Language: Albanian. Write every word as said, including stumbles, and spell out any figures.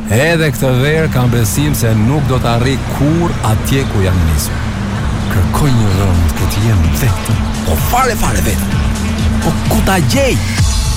Edhe këtë verë kam besim se nuk do të arri kur atje ku jam nisur. Kërkoj një rënd ku të jem vetëm. Po fare fare vetëm. Po ku ta gjej?